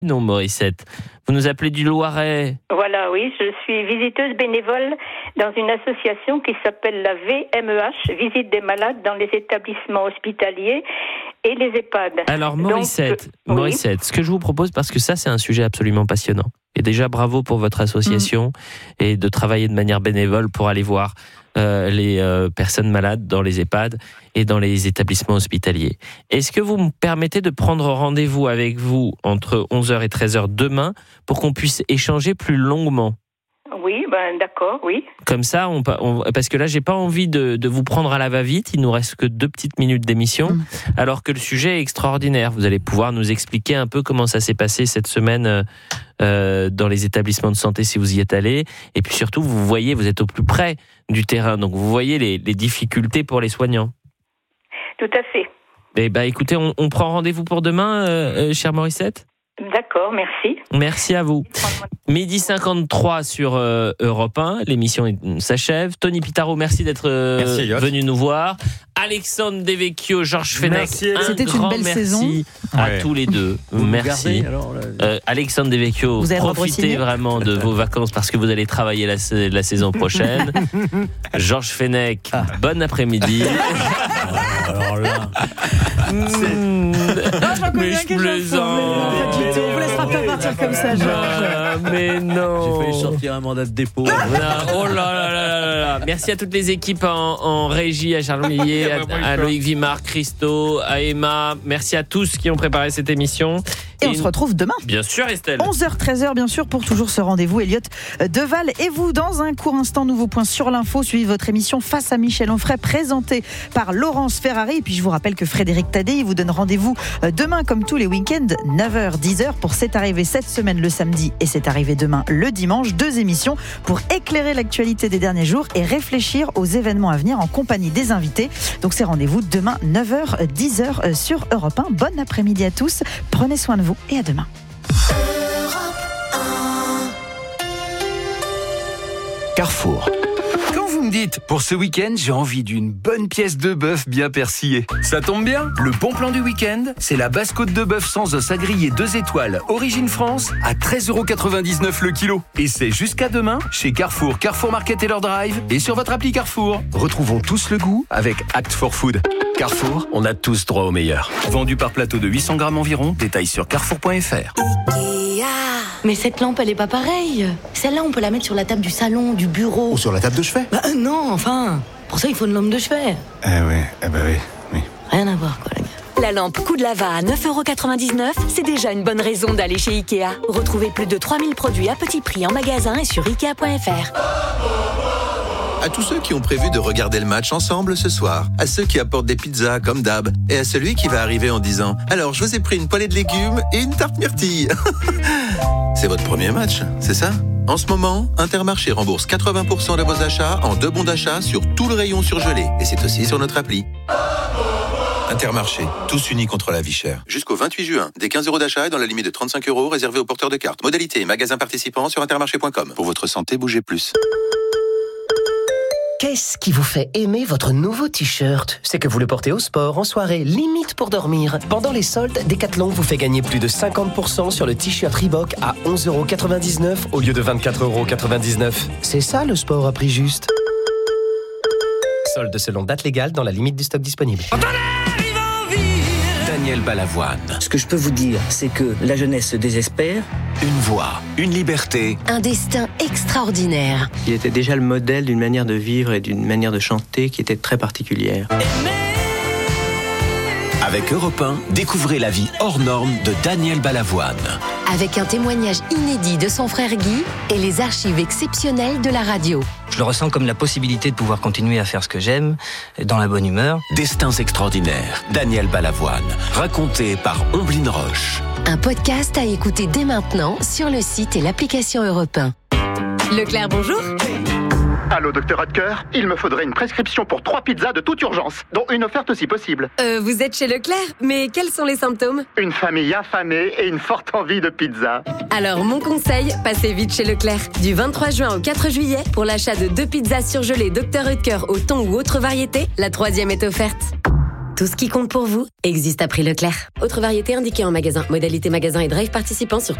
Non, Morissette. Vous nous appelez du Loiret. Voilà, oui, je suis visiteuse bénévole dans une association qui s'appelle la VMEH, Visite des malades dans les établissements hospitaliers et les EHPAD. Alors Morissette, ce que je vous propose, parce que ça c'est un sujet absolument passionnant. Et déjà bravo pour votre association et de travailler de manière bénévole pour aller voir les personnes malades dans les EHPAD et dans les établissements hospitaliers. Est-ce que vous me permettez de prendre rendez-vous avec vous entre 11h et 13h demain pour qu'on puisse échanger plus longuement ? Oui, d'accord, oui. Comme ça, parce que là, j'ai pas envie de vous prendre à la va-vite. Il nous reste que 2 petites minutes d'émission, alors que le sujet est extraordinaire. Vous allez pouvoir nous expliquer un peu comment ça s'est passé cette semaine dans les établissements de santé si vous y êtes allé. Et puis surtout, vous êtes au plus près du terrain, donc vous voyez les difficultés pour les soignants. Tout à fait. Eh écoutez, on prend rendez-vous pour demain, chère Morissette ? D'accord, merci. Merci à vous. 12h53 sur Europe 1, l'émission s'achève. Tony Pitaro, merci d'être venu nous voir. Alexandre Devecchio, Georges Fenech, c'était une belle saison à tous les deux. Merci. Alexandre Devecchio, profitez vraiment de vos vacances parce que vous allez travailler la saison prochaine. Georges Fenech, bon après-midi. Alors là, mais je plaisante. On vous laissera pas partir comme ça, Georges. Mais non. J'ai failli sortir un mandat de dépôt. Oh là. Merci à toutes les équipes en régie, à Charles Millier, à Loïc Vimard, Christo, à Emma. Merci à tous qui ont préparé cette émission. Et on se retrouve demain. Bien sûr, Estelle. 11h, 13h, bien sûr, pour toujours ce rendez-vous. Elliot Deval et vous, dans un court instant, nouveau point sur l'info. Suivez votre émission Face à Michel Onfray, présentée par Laurence Ferrari. Et puis, je vous rappelle que Frédéric Tadei vous donne rendez-vous demain, comme tous les week-ends, 9h, 10h, pour C'est arrivé cette semaine le samedi et C'est arrivé demain le dimanche. 2 émissions pour éclairer l'actualité des derniers jours et réfléchir aux événements à venir en compagnie des invités. Donc, c'est rendez-vous demain, 9h, 10h sur Europe 1. Bon après-midi à tous. Prenez soin de vous. Et à demain. Carrefour. Quand vous me dites, pour ce week-end, j'ai envie d'une bonne pièce de bœuf bien persillée. Ça tombe bien, le bon plan du week-end, c'est la basse côte de bœuf sans os à griller 2 étoiles, origine France, à 13,99€ le kilo. Et c'est jusqu'à demain, chez Carrefour, Carrefour Market et leur drive, et sur votre appli Carrefour. Retrouvons tous le goût avec Act for Food. Carrefour, on a tous droit au meilleur. Vendu par plateau de 800 grammes environ, détail sur carrefour.fr. Mais cette lampe, elle est pas pareille. Celle-là, on peut la mettre sur la table du salon, du bureau. Ou sur la table de chevet. Non, enfin. Pour ça, il faut une lampe de chevet. Oui. Rien à voir, quoi, les gars. La lampe Coup de Lava à 9,99€, c'est déjà une bonne raison d'aller chez Ikea. Retrouvez plus de 3000 produits à petit prix en magasin et sur Ikea.fr. À tous ceux qui ont prévu de regarder le match ensemble ce soir, à ceux qui apportent des pizzas comme d'hab, et à celui qui va arriver en disant « Alors, je vous ai pris une poêlée de légumes et une tarte myrtille ». C'est votre premier match, c'est ça ? En ce moment, Intermarché rembourse 80% de vos achats en 2 bons d'achat sur tout le rayon surgelé. Et c'est aussi sur notre appli. Intermarché, tous unis contre la vie chère. Jusqu'au 28 juin, des 15€ d'achat et dans la limite de 35€ réservés aux porteurs de cartes. Modalité et magasins participants sur intermarché.com. Pour votre santé, bougez plus. Qu'est-ce qui vous fait aimer votre nouveau t-shirt ? C'est que vous le portez au sport, en soirée, limite pour dormir. Pendant les soldes, Decathlon vous fait gagner plus de 50% sur le t-shirt Reebok à 11,99€ au lieu de 24,99€. C'est ça le sport à prix juste. Soldes selon date légale dans la limite du stock disponible. Daniel Balavoine. Ce que je peux vous dire, c'est que la jeunesse se désespère. Une voix, une liberté. Un destin extraordinaire. Il était déjà le modèle d'une manière de vivre et d'une manière de chanter qui était très particulière. Avec Europe 1, découvrez la vie hors norme de Daniel Balavoine. Avec un témoignage inédit de son frère Guy et les archives exceptionnelles de la radio. Je le ressens comme la possibilité de pouvoir continuer à faire ce que j'aime, dans la bonne humeur. Destins extraordinaires, Daniel Balavoine, raconté par Omblin Roche. Un podcast à écouter dès maintenant sur le site et l'application Europe 1. Leclerc, bonjour. Allô, docteur Hodker, il me faudrait une prescription pour 3 pizzas de toute urgence, dont une offerte si possible. Vous êtes chez Leclerc, mais quels sont les symptômes ? Une famille affamée et une forte envie de pizza. Alors, mon conseil, passez vite chez Leclerc. Du 23 juin au 4 juillet, pour l'achat de 2 pizzas surgelées Dr Hodker au thon ou autre variété, la 3e est offerte. Tout ce qui compte pour vous existe à prix Leclerc. Autre variété indiquée en magasin. Modalité magasin et drive participants sur